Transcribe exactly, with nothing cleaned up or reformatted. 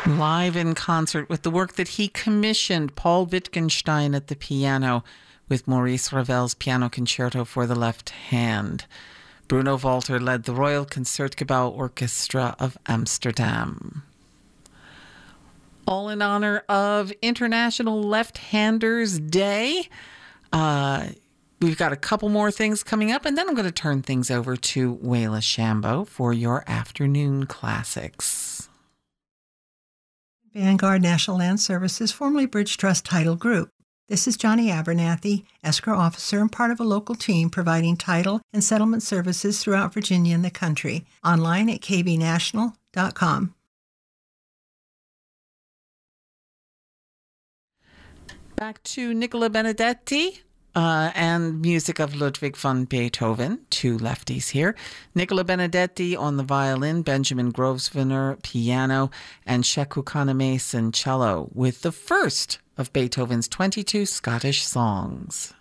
Live in concert with the work that he commissioned, Paul Wittgenstein at the piano with Maurice Ravel's Piano Concerto for the Left Hand. Bruno Walter led the Royal Concertgebouw Orchestra of Amsterdam. All in honor of International Left-Handers Day. Uh, we've got a couple more things coming up, and then I'm going to turn things over to Waila Shambo for your afternoon classics. Vanguard National Land Services, formerly Bridge Trust Title Group. This is Johnny Abernathy, escrow officer and part of a local team providing title and settlement services throughout Virginia and the country. Online at k b national dot com. Back to Nicola Benedetti uh, and music of Ludwig van Beethoven. Two lefties here. Nicola Benedetti on the violin, Benjamin Grosvenor piano, and Sheku Kana-Mason cello with the first of Beethoven's twenty-two Scottish songs.